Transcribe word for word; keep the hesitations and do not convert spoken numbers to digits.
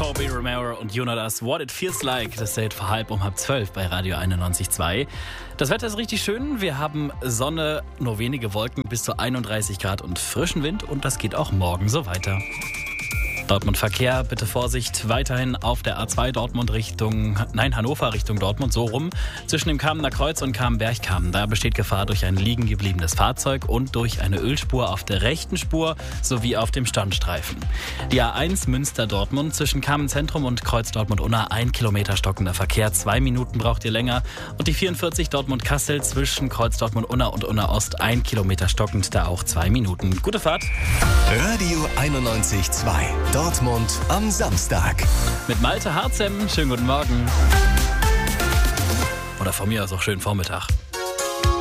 Toby Romero und You Know Us, What It Feels Like. Das seht vor halb um halb zwölf bei Radio einundneunzig Komma zwei. Das Wetter ist richtig schön. Wir haben Sonne, nur wenige Wolken, bis zu einunddreißig Grad und frischen Wind. Und das geht auch morgen so weiter. Dortmund Verkehr, bitte Vorsicht, weiterhin auf der A zwei Dortmund Richtung, nein, Hannover Richtung Dortmund, so rum. Zwischen dem Kamener Kreuz und Kamenberg-Kamen, da besteht Gefahr durch ein liegen gebliebenes Fahrzeug und durch eine Ölspur auf der rechten Spur sowie auf dem Standstreifen. Die A eins Münster-Dortmund zwischen Kamen-Zentrum und Kreuz Dortmund-Unna, ein Kilometer stockender Verkehr, zwei Minuten braucht ihr länger. Und die vierundvierzig Dortmund-Kassel zwischen Kreuz Dortmund-Unna und Unna-Ost, ein Kilometer stockend, da auch zwei Minuten. Gute Fahrt. Radio einundneunzig Komma zwei. Dortmund am Samstag. Mit Malte Harzem, schönen guten Morgen. Oder von mir aus auch schönen Vormittag.